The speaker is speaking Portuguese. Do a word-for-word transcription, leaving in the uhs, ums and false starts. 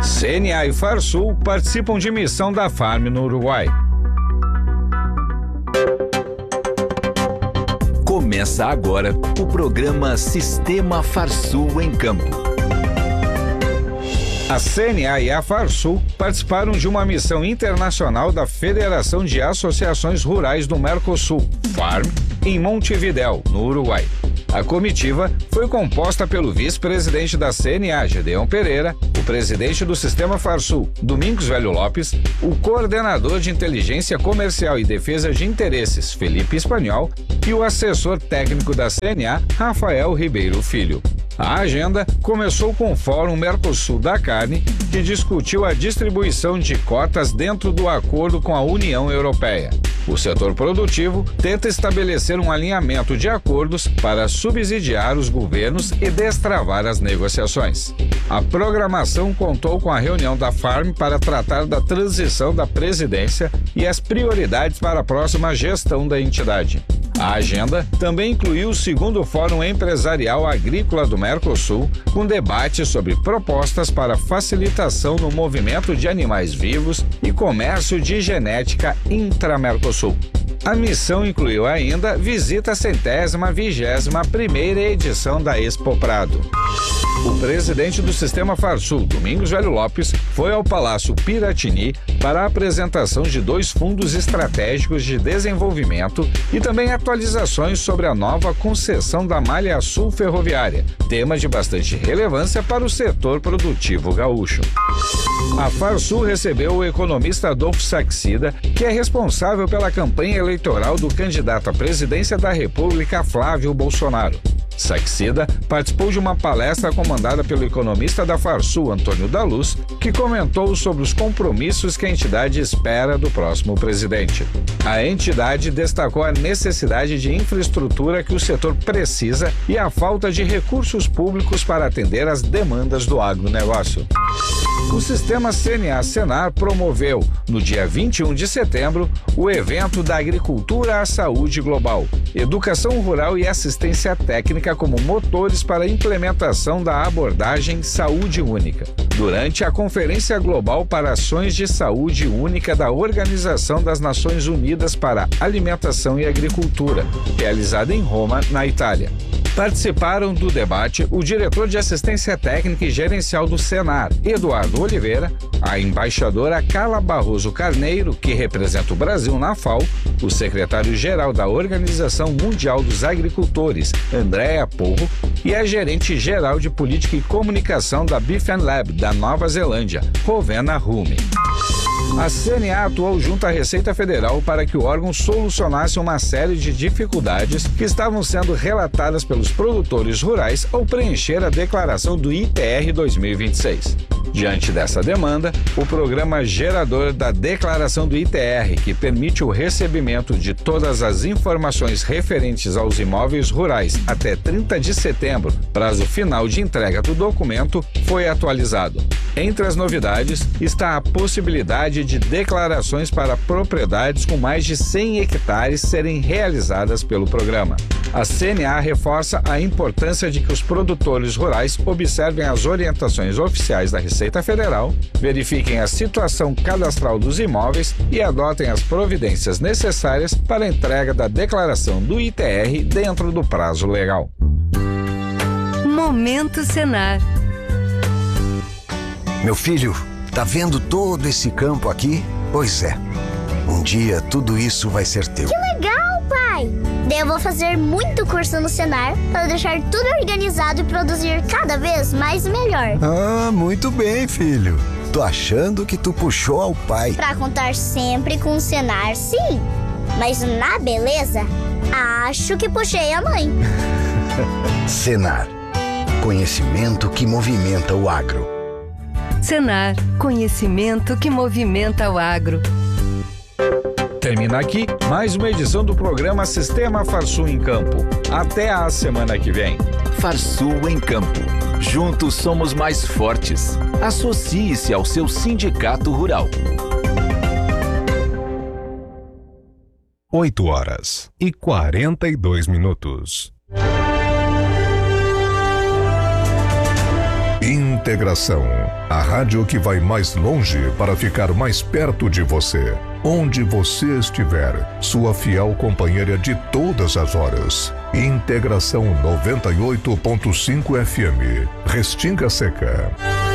C N A e Farsul participam de missão da Farm no Uruguai. Começa agora o programa Sistema Farsul em Campo. A C N A e a Farsul participaram de uma missão internacional da Federação de Associações Rurais do Mercosul, Farm, em Montevidéu, no Uruguai. A comitiva foi composta pelo vice-presidente da C N A, Gedeon Pereira, o presidente do Sistema Farsul, Domingos Velho Lopes, o coordenador de Inteligência Comercial e Defesa de Interesses, Felipe Espanhol, e o assessor técnico da C N A, Rafael Ribeiro Filho. A agenda começou com o Fórum Mercosul da Carne, que discutiu a distribuição de cotas dentro do acordo com a União Europeia. O setor produtivo tenta estabelecer um alinhamento de acordos para subsidiar os governos e destravar as negociações. A programação contou com a reunião da Farm para tratar da transição da presidência e as prioridades para a próxima gestão da entidade. A agenda também incluiu o segundo Fórum Empresarial Agrícola do Mercosul, com debate sobre propostas para facilitação no movimento de animais vivos e comércio de genética intra-Mercosul. A missão incluiu ainda visita à centésima vigésima primeira edição da Expo Prado. O presidente do Sistema Farsul, Domingos Velho Lopes, foi ao Palácio Piratini para a apresentação de dois fundos estratégicos de desenvolvimento e também atualizações sobre a nova concessão da Malha Sul Ferroviária, tema de bastante relevância para o setor produtivo gaúcho. A Farsul recebeu o economista Adolfo Saxida, que é responsável pela campanha eleitoral do candidato à presidência da República, Flávio Bolsonaro. Saxida participou de uma palestra comandada pelo economista da Farsul, Antônio da Luz, que comentou sobre os compromissos que a entidade espera do próximo presidente. A entidade destacou a necessidade de infraestrutura que o setor precisa e a falta de recursos públicos para atender às demandas do agronegócio. O sistema C N A-Senar promoveu, no dia vinte e um de setembro, o evento da Agricultura à Saúde Global, Educação Rural e Assistência Técnica como motores para a implementação da abordagem Saúde Única, durante a Conferência Global para Ações de Saúde Única da Organização das Nações Unidas para Alimentação e Agricultura, realizada em Roma, na Itália. Participaram do debate o diretor de Assistência Técnica e Gerencial do Senar, Eduardo Oliveira, a embaixadora Carla Barroso Carneiro, que representa o Brasil na F A O, o secretário-geral da Organização Mundial dos Agricultores, Andréa Porro, e a gerente-geral de Política e Comunicação da BiFenLab, da Nova Zelândia, Rovena Rume. A C N A atuou junto à Receita Federal para que o órgão solucionasse uma série de dificuldades que estavam sendo relatadas pelos produtores rurais ao preencher a declaração do I T R dois mil e vinte e seis. Diante dessa demanda, o programa gerador da declaração do I T R, que permite o recebimento de todas as informações referentes aos imóveis rurais até trinta de setembro, prazo final de entrega do documento, foi atualizado. Entre as novidades está a possibilidade de declarações para propriedades com mais de cem hectares serem realizadas pelo programa. A C N A reforça a importância de que os produtores rurais observem as orientações oficiais da Receita Federal, verifiquem a situação cadastral dos imóveis e adotem as providências necessárias para a entrega da declaração do I T R dentro do prazo legal. Momento Senar. Meu filho, tá vendo todo esse campo aqui? Pois é, um dia tudo isso vai ser teu. Que legal, pai! Daí eu vou fazer muito curso no Senar para deixar tudo organizado e produzir cada vez mais e melhor. Ah, muito bem, filho. Tô achando que tu puxou ao pai. Pra contar sempre com o Senar, sim. Mas na beleza, acho que puxei a mãe. Senar. Conhecimento que movimenta o agro. Senar. Conhecimento que movimenta o agro. Termina aqui mais uma edição do programa Sistema Farsul em Campo. Até a semana que vem. Farsul em Campo. Juntos somos mais fortes. Associe-se ao seu sindicato rural. oito horas e quarenta e dois minutos. Integração, a rádio que vai mais longe para ficar mais perto de você. Onde você estiver, sua fiel companheira de todas as horas. Integração noventa e oito ponto cinco F M, Restinga Seca.